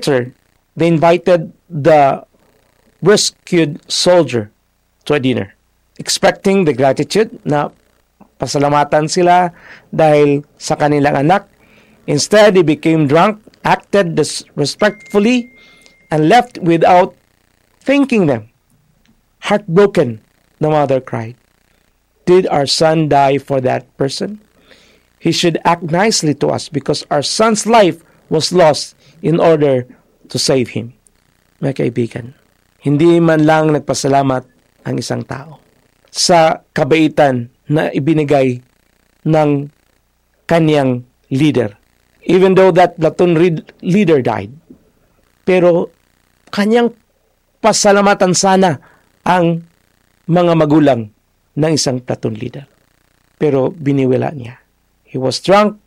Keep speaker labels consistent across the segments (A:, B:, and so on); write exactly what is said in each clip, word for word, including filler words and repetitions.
A: later, they invited the rescued soldier to a dinner, expecting the gratitude na pasalamatan sila dahil sa kanilang anak. Instead, he became drunk, acted disrespectfully, and left without thanking them. Heartbroken, the mother cried. Did our son die for that person? He should act nicely to us because our son's life was lost in order to save him. Mga kaibigan, hindi man lang nagpasalamat ang isang tao sa kabaitan na ibinigay ng kanyang leader. Even though that platoon leader died. Pero kanyang pasalamatan sana ang mga magulang ng isang platoon leader. Pero biniwala niya. He was drunk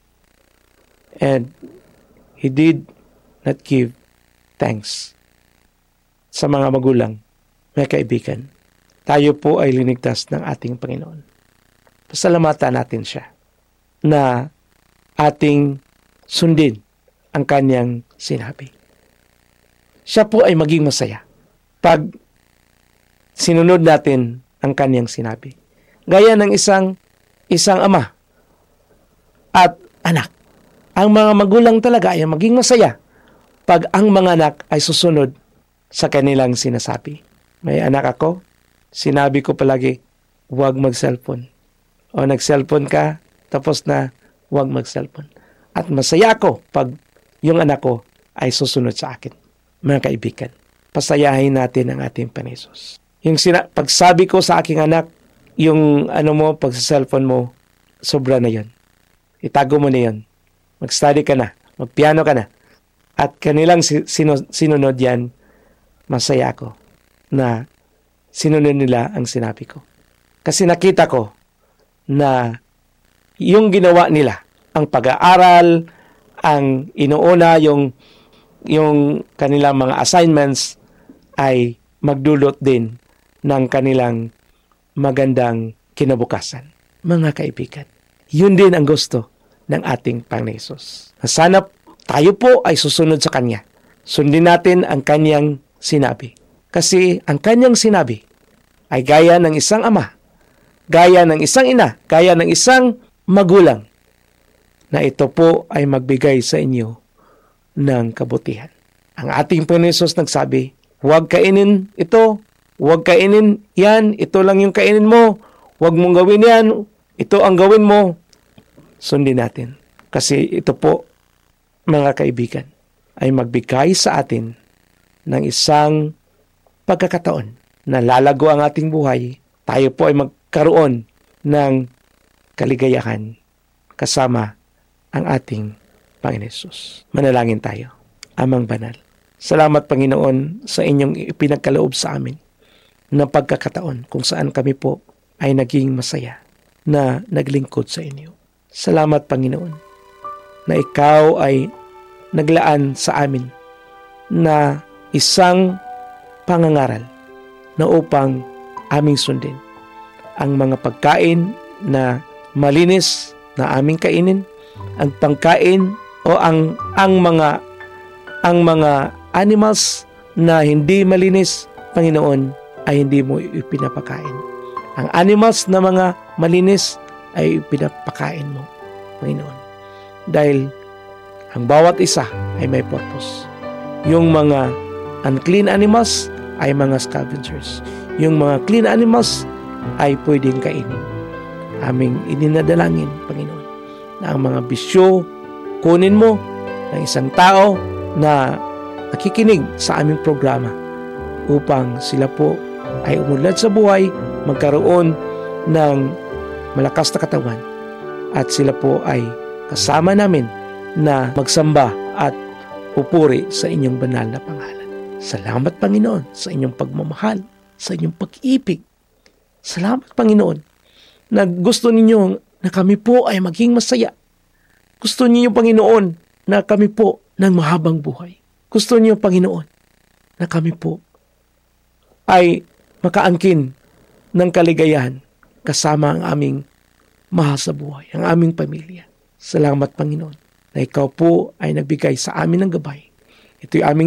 A: and he did not give thanks sa mga magulang. Mga kaibigan, tayo po ay linigtas ng ating Panginoon. Pasalamatan natin siya na ating sundin ang kanyang sinabi. Siya po ay maging masaya pag sinunod natin ang kanyang sinabi. Gaya ng isang isang ama at anak. Ang mga magulang talaga ay maging masaya pag ang mga anak ay susunod sa kanilang sinasabi. May anak ako, sinabi ko palagi, huwag mag-cellphone. O nag-cellphone ka, tapos na huwag mag-cellphone. At masaya ako pag yung anak ko ay susunod sa akin. Mga kaibigan, pasayahin natin ang ating Panginoon. Yung sina- pagsabi ko sa aking anak, yung ano mo, pag sa cellphone mo, sobra na yon. Itago mo na yon. Mag-study ka na, mag-piano ka na. At kanilang sinu- sinunod yan, masaya ako na sinunod nila ang sinabi ko. Kasi nakita ko na yung ginawa nila, ang pag-aaral, ang inuuna, yung, yung kanilang mga assignments ay magdulot din ng kanilang magandang kinabukasan. Mga kaibigan, yun din ang gusto ng ating Panginoon. Sana tayo po ay susunod sa Kanya. Sundin natin ang Kanyang sinabi. Kasi ang Kanyang sinabi ay gaya ng isang ama, gaya ng isang ina, gaya ng isang magulang, na ito po ay magbigay sa inyo ng kabutihan. Ang ating Panginoon nagsabi, huwag kainin ito, huwag kainin yan, ito lang yung kainin mo, huwag mong gawin yan, ito ang gawin mo. Sundin natin. Kasi ito po, mga kaibigan, ay magbigay sa atin ng isang pagkakataon na lalago ang ating buhay. Tayo po ay magkaroon ng kaligayahan kasama ang ating Panginoon Jesus. Manalangin tayo. Amang banal, salamat Panginoon sa inyong ipinagkaloob sa amin na pagkakataon kung saan kami po ay naging masaya na naglingkod sa inyo. Salamat Panginoon na ikaw ay naglaan sa amin na isang pangangaral na upang aming sundin ang mga pagkain na malinis na aming kainin, ang pangkain o ang ang mga ang mga animals na hindi malinis, Panginoon, ay hindi mo ipinapakain. Ang animals na mga malinis ay ipinapakain mo, Panginoon. Dahil ang bawat isa ay may purpose. Yung mga unclean animals ay mga scavengers. Yung mga clean animals ay pwedeng kainin. Aming ininadalangin, Panginoon, na ang mga bisyo kunin mo ng isang tao na nakikinig sa aming programa upang sila po ay umunlad sa buhay, magkaroon ng malakas na katawan at sila po ay kasama namin na magsamba at pupuri sa inyong banal na pangalan. Salamat Panginoon sa inyong pagmamahal, sa inyong pag-ibig. Salamat Panginoon na gusto ninyo na kami po ay maging masaya. Gusto niyo Panginoon na kami po ng mahabang buhay. Gusto niyo Panginoon na kami po ay makaangkin ng kaligayahan kasama ang aming mahal sa buhay, ang aming pamilya. Salamat Panginoon na ikaw po ay nagbigay sa amin ng gabay. Ito'y aming